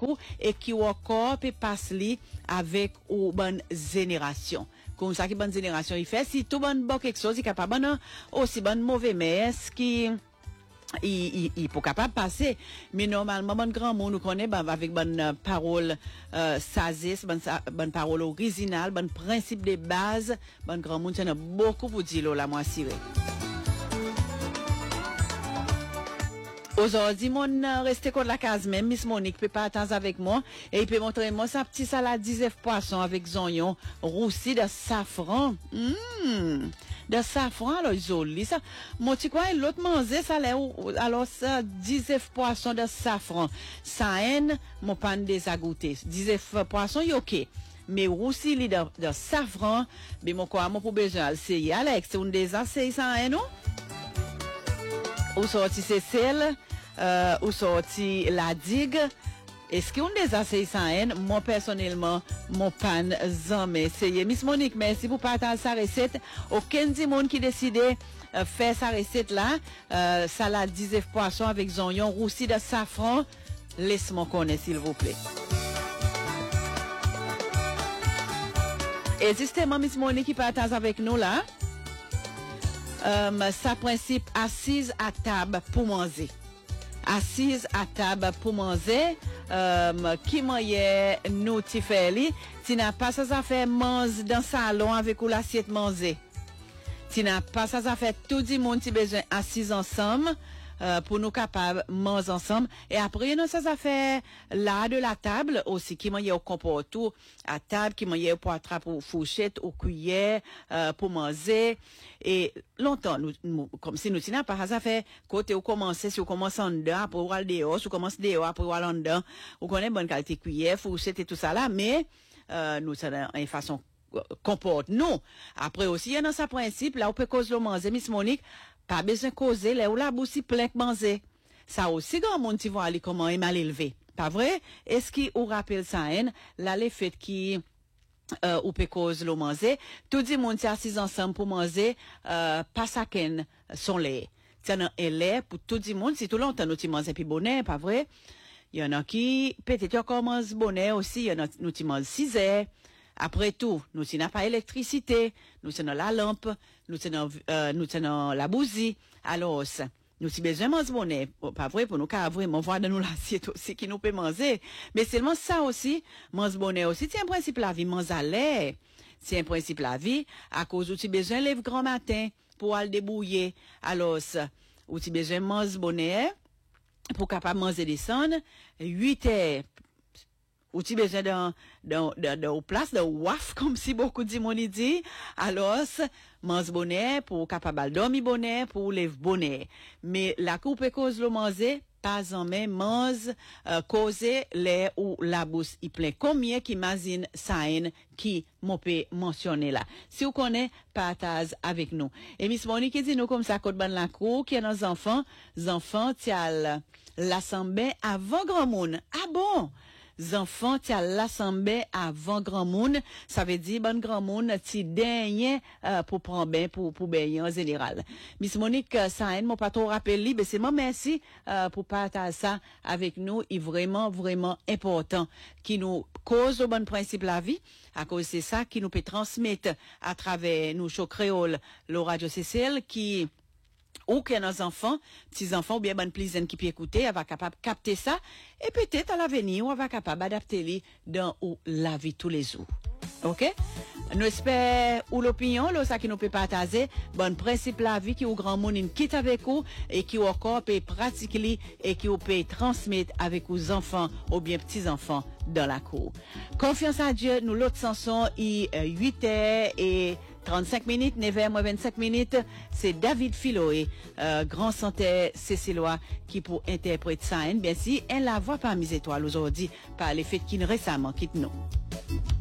ou et qui encore peut passer avec une bonne génération. Comme ça, qui bonne génération il fait, si tout bon quelque chose, il est capable, aussi bonne mauvais messe qui, il peut capable passer, mais normalement bon grand monde nous connaît avec bonne parole sagesse, bonne parole originale, bonne principe de base, bon grand monde c'est beaucoup pour dire là moi siré. Aujourd'hui, mon resté contre la case même, Miss Monique peut pas attendre avec moi et il peut montrer moi sa petite salade 10 poisson avec oignons roussi de safran. De safran, alors joli ça. Mon petit quoi, l'autre manger ça là alors ça 10 poisson de safran. Ça haine mon pan désagouté. 10 poisson y OK. Mais roussi de safran, mais mon quoi, mon pour besoin c'est Alex, c'est un des assez ça haine non? Ou sorti c'est sel, ou sorti la digue. Est-ce qu'on des assez sans haine? Moi, personnellement, mon pan jamais essayé. Miss Monique, merci pour partager sa recette. Aucun du monde qui décide faire sa recette là, salade 10 poisson avec oignons roussi de safran. Laisse-moi connaître, s'il vous plaît. Et justement, Miss Monique qui partage avec nous là. Sa principe assise à table pour manger. Assise à table pour manger, qui mange nous ti fait li, tu n'as pas ça faire manger dans salon avec ou l'assiette manger. Tu n'as pas ça faire tout le monde qui besoin assis ensemble. Pour nous capables manger ensemble et après nous ça fait là de la table aussi qui mange au compote à table qui mange au poitrap ou fourchette ou cuillère pour manger et longtemps nous comme si nous n'avons pas ça fait côté ou commencer si on commence en dedans après on va dehors si on commence dehors après on va en dedans on connaît bonne qualité cuillère fourchette et tout ça là mais nous ça en façon comporte nous après aussi il y a dans sa principe là on peut cause le manger Miss Monique pas besoin de causer, là où la bouche plein de manger. Ça aussi, grand monde, tu vois, aller comment est mal élevé. Pas vrai? Est-ce qu'il vous rappelle ça, hein? Là, les fêtes qui, ou peut cause le manger. Tout le monde, assis ensemble pour manger, pas ça qu'un, son lait. C'est un lait pour tout le monde. Si tout longtemps, nous, tu manges puis bonnet, pas vrai? Il y en a qui, peut-être encore mangent bonnet aussi. Il y en a, nous, tu manges 6 heures. Après tout, nous n'avons pas électricité, nous avons la lampe, nous avons la bougie. Alors, nous avons besoin de manger bonnet, pas vrai, pour nous vraiment voir dans nous l'assiette aussi qui nous peut manger. Mais seulement ça aussi, manger bonnet aussi, c'est un principe la vie, manger à l'air. C'est un principe la vie, à cause où tu as besoin de lever grand matin pour aller débrouiller. Alors, où tu as besoin de manger bonnet pour capable manger descendre, 8 heures. Ou tu besoin de place de waf comme si beaucoup de monde dit alors mange bonnet pour capable dormir bonnet pour lever bonnet mais la coupe cause le manger pas en même mange causer les ou la bouche il plein combien qui imagine ça qui m'ont peut mentionner là si vous connaissez partage avec nous et Miss Monique dit nous comme ça côte ban la cour qui a nos enfants tial l'assemblée avant grand monde ah bon enfants ti à l'assemblée avant grand monde ça veut dire bon grand monde ti dernier pour prendre bain pour baigner en général Miss Monique ça aide mon pas trop rappeler mais c'est moi merci pour partager ça avec nous est vraiment important qui nous cause au bon principe la vie à cause c'est ça qui nous peut transmettre à travers nous show créole le radio CCL qui ou que nos enfants, petits enfants ou bien bonne plaisante qui peut écouter, elle va capable capter ça et peut-être à l'avenir on va capable adapter les dans ou la vie tous les jours. OK? Nous espérons ou l'opinion là ça qui nous peut partager bon principe la vie qui au grand monde quitte avec vous et qui encore peut pratiquer et qui peut transmettre avec aux enfants ou bien petits enfants dans la cour. Confiance à Dieu, nous l'autre chanson 8h et 35 minutes, 9h25 minutes, c'est David Filoé, grand chanteur cécilois qui pour interpréter ça. Bien si, elle la voix parmi les étoiles aujourd'hui par les fêtes qui récemment quittent nous.